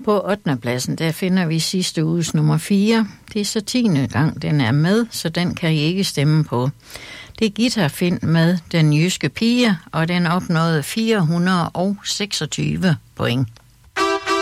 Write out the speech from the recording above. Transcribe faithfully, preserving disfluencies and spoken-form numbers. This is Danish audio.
På ottende pladsen, der finder vi sidste uges nummer fire. Det er så tiende gang, den er med, så den kan I ikke stemme på. Det er Githa Finn med Den Jyske Pige, og den opnåede fire hundrede og seksogtyve point.